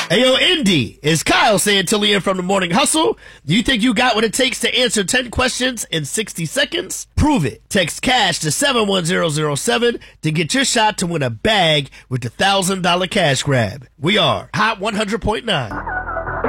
Ayo, Indy, is Kyle Santillian from the Morning Hustle. Do you think you got what it takes to answer 10 questions in 60 seconds? Prove it. Text CASH to 71007 to get your shot to win a bag with the $1,000 cash grab. We are Hot 100.9.